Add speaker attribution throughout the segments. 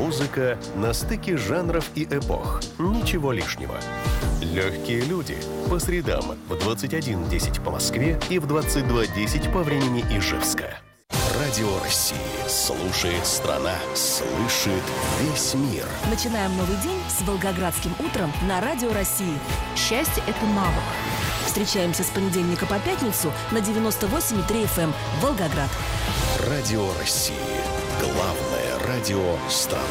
Speaker 1: Музыка на стыке жанров и эпох. Ничего лишнего. Легкие люди. По средам в 21:10 по Москве и в 22:10 по времени Ижевска. Радио России. Слушает страна. Слышит весь мир.
Speaker 2: Начинаем новый день с Волгоградским утром на Радио России. Счастье – это навык. Встречаемся с понедельника по пятницу на 98,3 FM Волгоград.
Speaker 1: Радио России. Главное радио страны.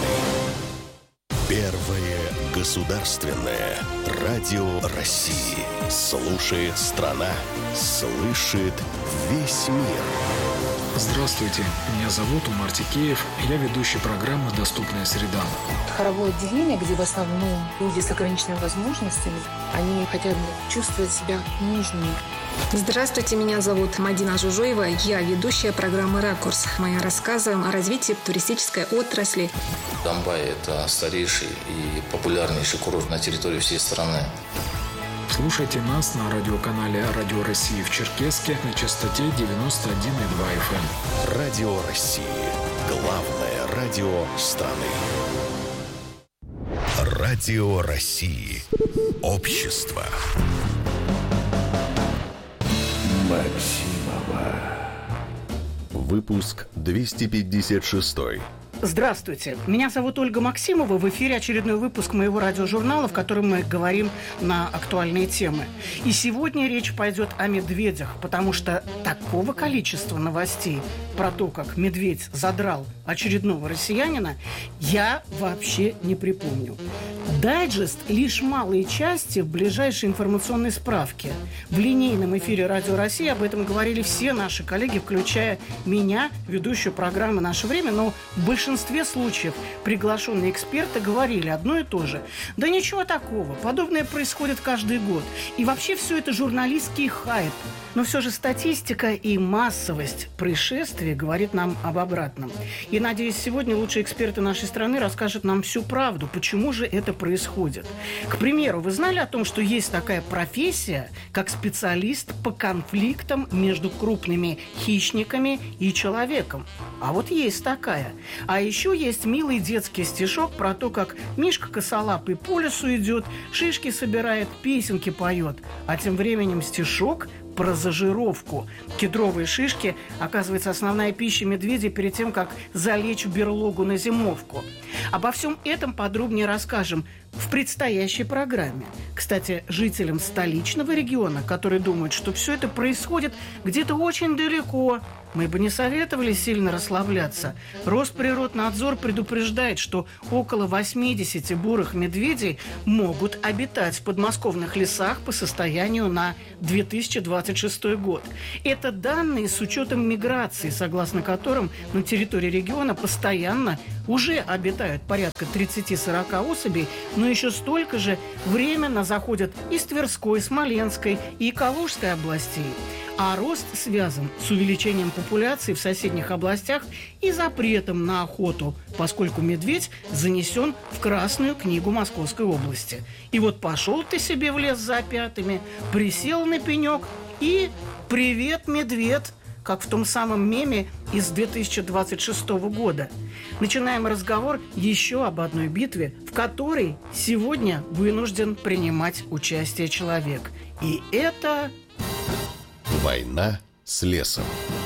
Speaker 1: Первое государственное радио России. Слушает страна. Слышит весь мир.
Speaker 3: Здравствуйте, меня зовут Умар Тикеев, я ведущий программы «Доступная среда».
Speaker 4: Хоровое отделение, где в основном люди с ограниченными возможностями, они хотят чувствовать себя нужными.
Speaker 5: Здравствуйте, меня зовут Мадина Жужоева, я ведущая программы «Ракурс». Мы рассказываем о развитии туристической отрасли.
Speaker 6: Домбай – это старейший и популярнейший курорт на территории всей страны.
Speaker 3: Слушайте нас на радиоканале «Радио России» в Черкесске на частоте 91,2 FM.
Speaker 1: Радио России. Главное радио страны. Радио России. Общество. Максимова. Выпуск 256.
Speaker 7: Здравствуйте, меня зовут Ольга Максимова. В эфире очередной выпуск моего радиожурнала, в котором мы говорим на актуальные темы. И сегодня речь пойдет о медведях, потому что такого количества новостей про то, как медведь задрал очередного россиянина, я вообще не припомню. Дайджест – лишь малые части в ближайшей информационной справке. В линейном эфире Радио России об этом говорили все наши коллеги, включая меня, ведущую программы «Наше время», но в большинстве случаев приглашенные эксперты говорили одно и то же. Да ничего такого, подобное происходит каждый год. И вообще все это журналистский хайп. Но все же статистика и массовость происшествий говорит нам об обратном. И, надеюсь, сегодня лучшие эксперты нашей страны расскажут нам всю правду, почему же это происходит. К примеру, вы знали о том, что есть такая профессия, как специалист по конфликтам между крупными хищниками и человеком? А вот есть такая. А еще есть милый детский стишок про то, как Мишка косолапый по лесу идет, шишки собирает, песенки поет. А тем временем стишок про зажировку. Кедровые шишки, оказывается, основная пища медведя перед тем, как залечь в берлогу на зимовку. Обо всем этом подробнее расскажем в предстоящей программе. Кстати, жителям столичного региона, которые думают, что все это происходит где-то очень далеко, мы бы не советовали сильно расслабляться. Росприроднадзор предупреждает, что около 80 бурых медведей могут обитать в подмосковных лесах по состоянию на 2026 год. Это данные с учетом миграции, согласно которым на территории региона постоянно уже обитают порядка 30-40 особей, но еще столько же временно заходят из Тверской, Смоленской и Калужской областей. А рост связан с увеличением популяции в соседних областях и запретом на охоту, поскольку медведь занесен в Красную книгу Московской области. И вот пошел ты себе в лес за опятами, присел на пенек и «Привет, медведь!», как в том самом меме из 2026 года. Начинаем разговор еще об одной битве, в которой сегодня вынужден принимать участие человек. И это...
Speaker 1: Война с лесом.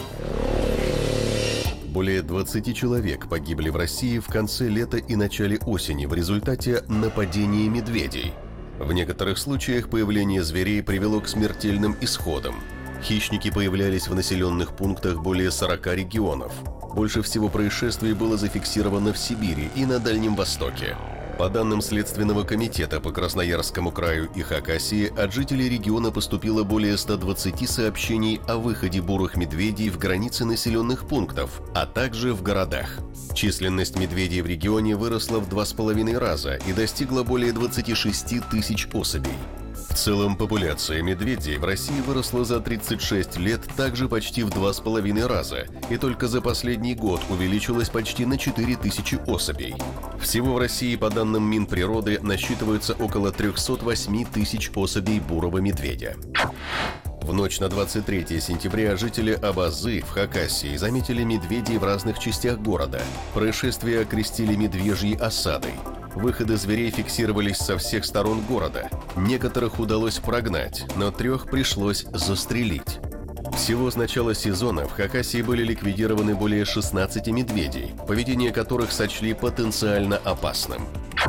Speaker 1: Более 20 человек погибли в России в конце лета и начале осени в результате нападения медведей. В некоторых случаях появление зверей привело к смертельным исходам. Хищники появлялись в населенных пунктах более 40 регионов. Больше всего происшествий было зафиксировано в Сибири и на Дальнем Востоке. По данным Следственного комитета по Красноярскому краю и Хакасии, от жителей региона поступило более 120 сообщений о выходе бурых медведей в границы населенных пунктов, а также в городах. Численность медведей в регионе выросла в 2,5 раза и достигла более 26 тысяч особей. В целом, популяция медведей в России выросла за 36 лет также почти в 2,5 раза, и только за последний год увеличилась почти на 4000 особей. Всего в России, по данным Минприроды, насчитывается около 308 тысяч особей бурого медведя. В ночь на 23 сентября жители Абазы в Хакассии заметили медведей в разных частях города. Происшествие окрестили медвежьей осадой. Выходы зверей фиксировались со всех сторон города. Некоторых удалось прогнать, но 3 пришлось застрелить. Всего с начала сезона в Хакассии были ликвидированы более 16 медведей, поведение которых сочли потенциально опасным.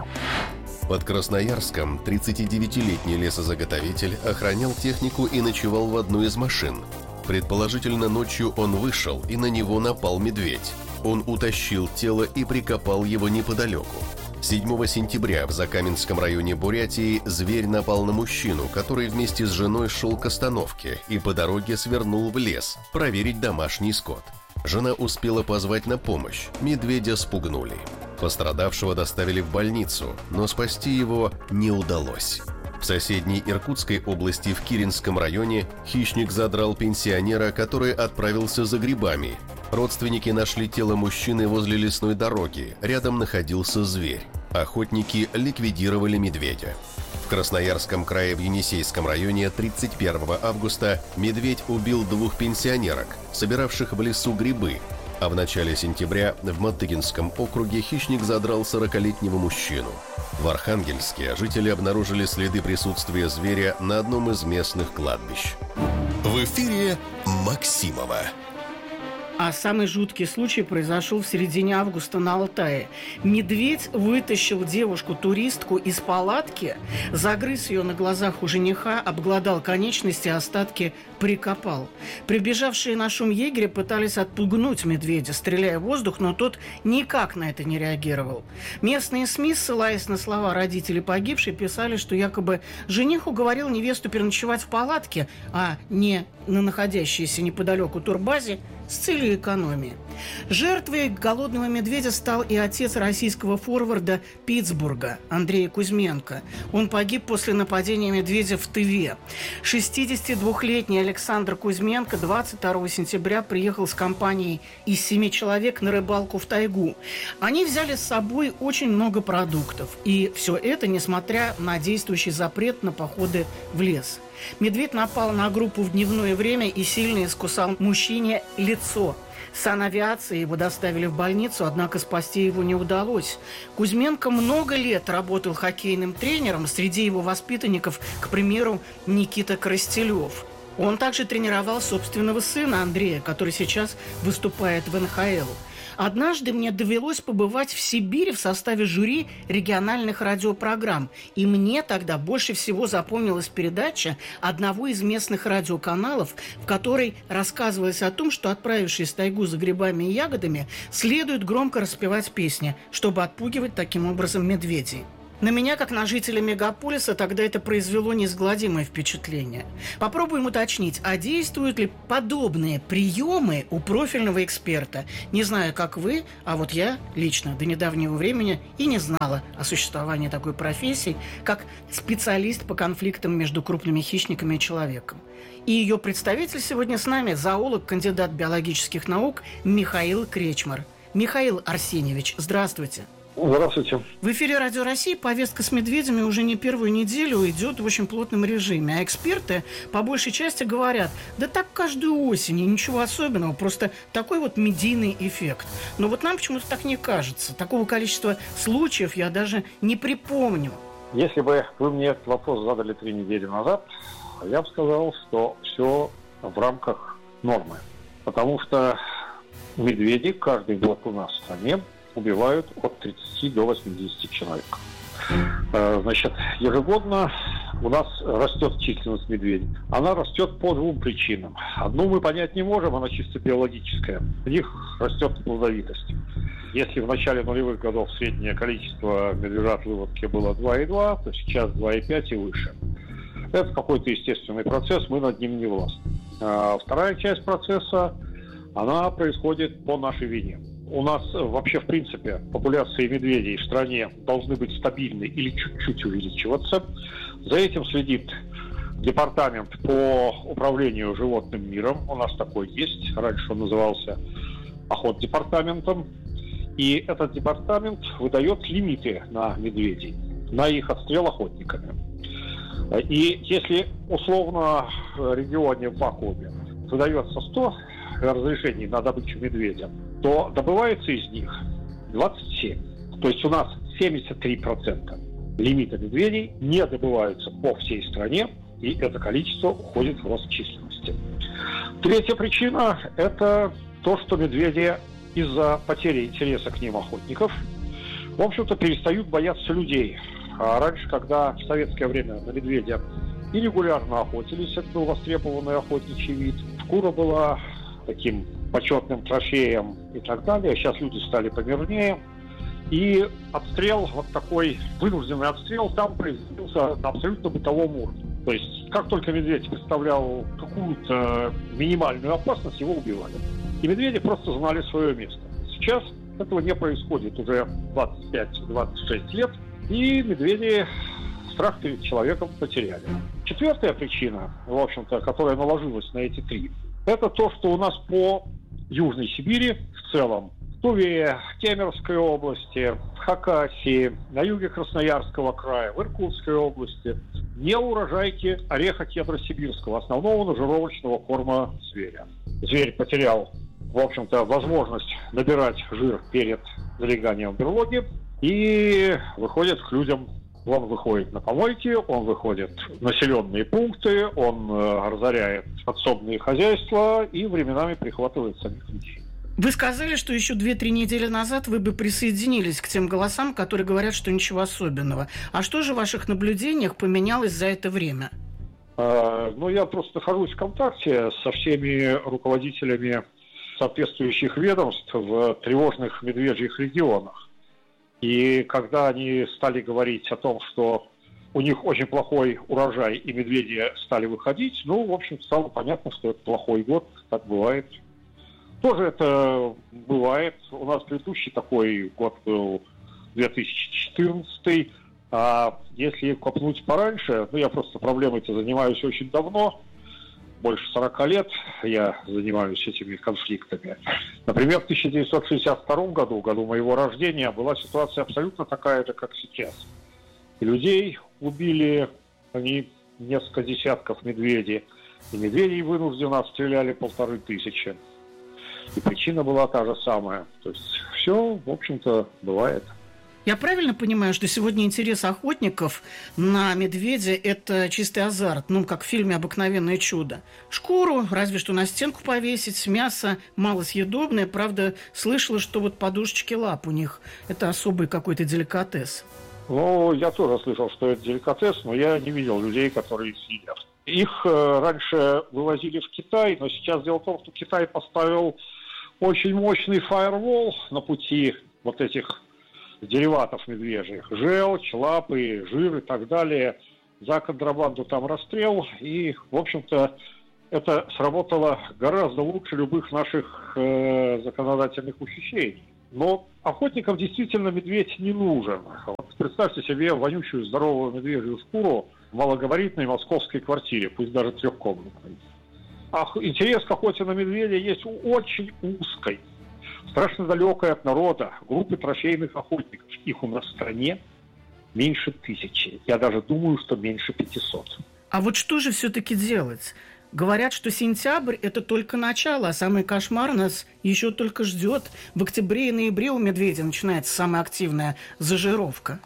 Speaker 1: Под Красноярском 39-летний лесозаготовитель охранял технику и ночевал в одной из машин. Предположительно, ночью он вышел, и на него напал медведь. Он утащил тело и прикопал его неподалеку. 7 сентября в Закаменском районе Бурятии зверь напал на мужчину, который вместе с женой шел к остановке и по дороге свернул в лес проверить домашний скот. Жена успела позвать на помощь, медведя спугнули. Пострадавшего доставили в больницу, но спасти его не удалось. В соседней Иркутской области в Киринском районе хищник задрал пенсионера, который отправился за грибами. Родственники нашли тело мужчины возле лесной дороги, рядом находился зверь. Охотники ликвидировали медведя. В Красноярском крае в Енисейском районе 31 августа медведь убил 2 пенсионерок, собиравших в лесу грибы, а в начале сентября в Матыгинском округе хищник задрал 40-летнего мужчину. В Архангельске жители обнаружили следы присутствия зверя на одном из местных кладбищ.
Speaker 8: В эфире Максимова.
Speaker 7: А самый жуткий случай произошел в середине августа на Алтае. Медведь вытащил девушку-туристку из палатки, загрыз ее на глазах у жениха, обглодал конечности, остатки прикопал. Прибежавшие на шум егеря пытались отпугнуть медведя, стреляя в воздух, но тот никак на это не реагировал. Местные СМИ, ссылаясь на слова родителей погибшей, писали, что якобы жених уговорил невесту переночевать в палатке, а не на находящейся неподалеку турбазе, с целью экономии. Жертвой голодного медведя стал и отец российского форварда Питтсбурга Андрей Кузьменко. Он погиб после нападения медведя в Тыве. 62-летний Александр Кузьменко 22 сентября приехал с компанией из 7 человек на рыбалку в тайгу. Они взяли с собой очень много продуктов. И все это несмотря на действующий запрет на походы в лес. Медведь напал на группу в дневное время и сильно искусал мужчине лицо. Санавиацией его доставили в больницу, однако спасти его не удалось. Кузьменко много лет работал хоккейным тренером. Среди его воспитанников, к примеру, Никита Коростелев. Он также тренировал собственного сына Андрея, который сейчас выступает в НХЛ. Однажды мне довелось побывать в Сибири в составе жюри региональных радиопрограмм. И мне тогда больше всего запомнилась передача одного из местных радиоканалов, в которой рассказывалось о том, что, отправившись в тайгу за грибами и ягодами, следует громко распевать песни, чтобы отпугивать таким образом медведей. На меня, как на жителя мегаполиса, тогда это произвело неизгладимое впечатление. Попробуем уточнить, а действуют ли подобные приемы у профильного эксперта? Не знаю, как вы, а вот я лично до недавнего времени и не знала о существовании такой профессии, как специалист по конфликтам между крупными хищниками и человеком. И ее представитель сегодня с нами – зоолог, кандидат биологических наук Михаил Кречмар. Михаил Арсеньевич, здравствуйте.
Speaker 9: Здравствуйте.
Speaker 7: В эфире Радио России повестка с медведями уже не первую неделю идет в очень плотном режиме. А эксперты по большей части говорят, да так каждую осень, и ничего особенного, просто такой вот медийный эффект. Но вот нам почему-то так не кажется. Такого количества случаев я даже не припомню.
Speaker 9: Если бы вы мне этот вопрос задали 3 недели назад, я бы сказал, что все в рамках нормы. Потому что медведи каждый год у нас в стране убивают от 30 до 80 человек. Значит, ежегодно у нас растет численность медведей. Она растет по 2 причинам. Одну мы понять не можем, она чисто биологическая. У них растет плодовитость. Если в начале нулевых годов среднее количество медвежат в выводке было 2,2, то сейчас 2,5 и выше. Это какой-то естественный процесс, мы над ним не властны. Вторая часть процесса, она происходит по нашей вине. У нас вообще, в принципе, популяции медведей в стране должны быть стабильны или чуть-чуть увеличиваться. За этим следит департамент по управлению животным миром. У нас такой есть. Раньше он назывался охотдепартаментом. И этот департамент выдает лимиты на медведей, на их отстрел охотниками. И если условно в регионе в вакууме выдается 100 разрешений на добычу медведя, то добывается из них 27. То есть у нас 73% лимита медведей не добываются по всей стране, и это количество уходит в рост численности. Третья причина – это то, что медведи из-за потери интереса к ним охотников, в общем-то, перестают бояться людей. А раньше, когда в советское время на медведя и регулярно охотились, это был востребованный охотничий вид, шкура была таким почетным трофеем и так далее. Сейчас люди стали помирнее. И отстрел, вот такой вынужденный отстрел, там производился на абсолютно бытовом уровне. То есть, как только медведь представлял какую-то минимальную опасность, его убивали. И медведи просто знали свое место. Сейчас этого не происходит уже 25-26 лет, и медведи страх перед человеком потеряли. Четвертая причина, в общем-то, которая наложилась на эти три, это то, что у нас по Южной Сибири в целом, в Туве, Кемеровской области, в Хакасии, на юге Красноярского края, в Иркутской области не урожайки ореха кедра сибирского, основного нажировочного корма зверя. Зверь потерял, в общем-то, возможность набирать жир перед залеганием в берлоге и выходит к людям. Он выходит на помойки, он выходит в населенные пункты, он разоряет подсобные хозяйства и временами прихватывает самих людей.
Speaker 7: Вы сказали, что еще 2-3 недели назад вы бы присоединились к тем голосам, которые говорят, что ничего особенного. А что же в ваших наблюдениях поменялось за это время?
Speaker 9: Я просто нахожусь в контакте со всеми руководителями соответствующих ведомств в тревожных медвежьих регионах. И когда они стали говорить о том, что у них очень плохой урожай, и медведи стали выходить, в общем, стало понятно, что это плохой год, так бывает. Тоже это бывает. У нас предыдущий такой год был 2014, а если копнуть пораньше, я просто проблемой-то занимаюсь очень давно, больше 40 лет я занимаюсь этими конфликтами. Например, в 1962 году, году моего рождения, была ситуация абсолютно такая же, как сейчас. И людей убили они несколько десятков медведей, и медведей вынужденно отстреляли 1500. И причина была та же самая. То есть все, в общем-то, бывает.
Speaker 7: Я правильно понимаю, что сегодня интерес охотников на медведя – это чистый азарт, как в фильме «Обыкновенное чудо». Шкуру разве что на стенку повесить, мясо малосъедобное. Правда, слышала, что вот подушечки лап у них – это особый какой-то деликатес.
Speaker 9: Я тоже слышал, что это деликатес, но я не видел людей, которые их съедят. Их раньше вывозили в Китай, но сейчас дело в том, что Китай поставил очень мощный фаервол на пути вот этих дериватов медвежьих. Желчь, лапы, жир и так далее. За контрабанду там расстрел. И, в общем-то, это сработало гораздо лучше любых наших законодательных ухищрений. Но охотникам действительно медведь не нужен. Вот представьте себе вонючую здоровую медвежью шкуру в малогабаритной московской квартире, пусть даже трехкомнатной. Интерес к охоте на медведя есть у очень узкой, страшно далекой от народа группы трофейных охотников. Их у нас в стране меньше 1000. Я даже думаю, что меньше 500.
Speaker 7: А вот что же все-таки делать? Говорят, что сентябрь – это только начало, а самый кошмар нас еще только ждет. В октябре и ноябре у медведя начинается самая активная зажировка.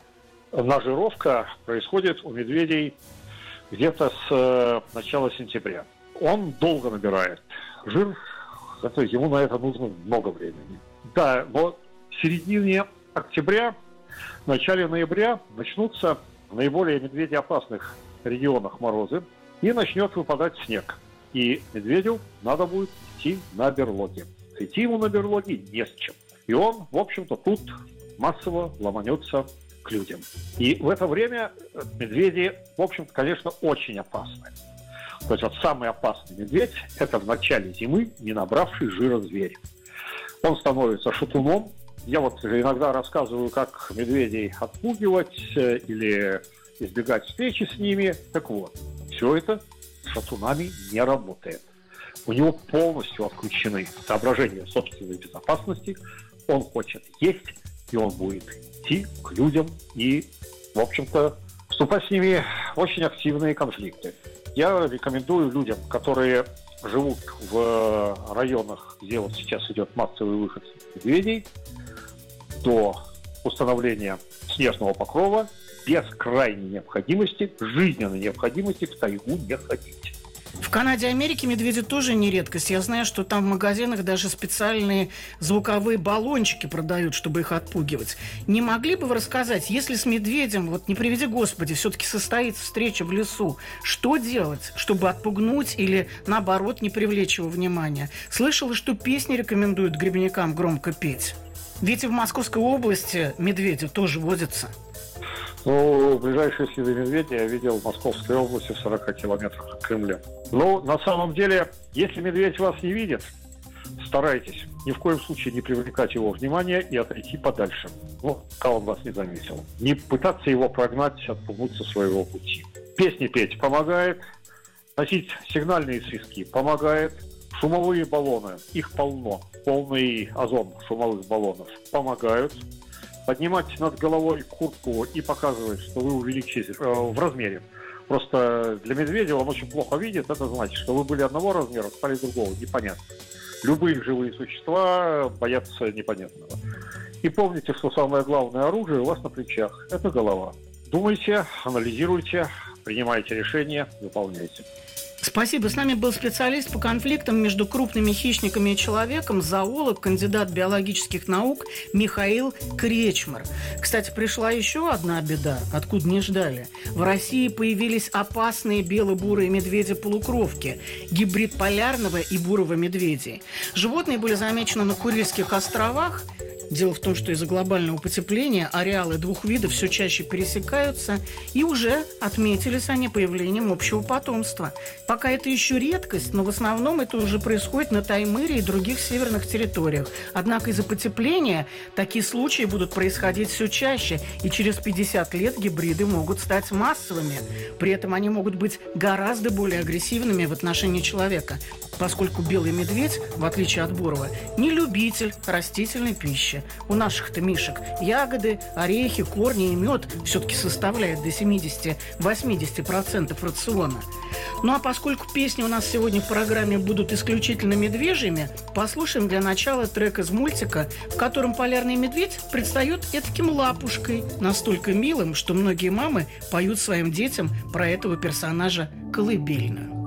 Speaker 9: Нажировка происходит у медведей где-то с начала сентября. Он долго набирает жир, ему на это нужно много времени. Да, но в середине октября, в начале ноября начнутся в наиболее медведеопасных регионах морозы, и начнет выпадать снег. И медведю надо будет идти на берлоги. Идти ему на берлоги не с чем. И он, в общем-то, тут массово ломанется к людям. И в это время медведи, в общем-то, конечно, очень опасны. То есть вот самый опасный медведь – это в начале зимы не набравший жира зверь. Он становится шатуном. Я вот иногда рассказываю, как медведей отпугивать или избегать встречи с ними. Так вот, все это с шатунами не работает. У него полностью отключены соображения собственной безопасности. Он хочет есть, и он будет идти к людям и, в общем-то, вступать с ними очень активные конфликты. Я рекомендую людям, которые живут в районах, где вот сейчас идет массовый выход медведей, до установления снежного покрова без крайней необходимости, жизненной необходимости в тайгу не ходить.
Speaker 7: В Канаде и Америке медведи тоже не редкость. Я знаю, что там в магазинах даже специальные звуковые баллончики продают, чтобы их отпугивать. Не могли бы вы рассказать, если с медведем, вот не приведи Господи, все-таки состоится встреча в лесу, что делать, чтобы отпугнуть или, наоборот, не привлечь его внимания? Слышала, что песни рекомендуют грибникам громко петь. Ведь и в Московской области медведи тоже водятся.
Speaker 9: Ну, ближайшие следы медведя я видел в Московской области в 40 километрах от Кремля. Но на самом деле, если медведь вас не видит, старайтесь ни в коем случае не привлекать его внимание и отойти подальше, пока он вас не заметил. Не пытаться его прогнать, отпугнуть со своего пути. Песни петь помогает, носить сигнальные свистки помогает, шумовые баллоны, их полно, полный озон шумовых баллонов помогают. Поднимать над головой куртку и показывать, что вы увеличились в размере. Просто для медведя он очень плохо видит. Это значит, что вы были одного размера, стали другого. Непонятно. Любые живые существа боятся непонятного. И помните, что самое главное оружие у вас на плечах. Это голова. Думайте, анализируйте, принимайте решения, выполняйте.
Speaker 7: Спасибо. С нами был специалист по конфликтам между крупными хищниками и человеком, зоолог, кандидат биологических наук Михаил Кречмар. Кстати, пришла еще одна беда, откуда не ждали. В России появились опасные бело-бурые медведи-полукровки, гибрид полярного и бурого медведей. Животные были замечены на Курильских островах. Дело в том, что из-за глобального потепления ареалы двух видов все чаще пересекаются, и уже отметились они появлением общего потомства. Пока это еще редкость, но в основном это уже происходит на Таймыре и других северных территориях. Однако из-за потепления такие случаи будут происходить все чаще, и через 50 лет гибриды могут стать массовыми. При этом они могут быть гораздо более агрессивными в отношении человека, поскольку белый медведь, в отличие от бурого, не любитель растительной пищи. У наших-то мишек ягоды, орехи, корни и мед все-таки составляют до 70-80% рациона. Ну а поскольку песни у нас сегодня в программе будут исключительно медвежьими, послушаем для начала трек из мультика, в котором полярный медведь предстает этаким лапушкой, настолько милым, что многие мамы поют своим детям про этого персонажа колыбельную.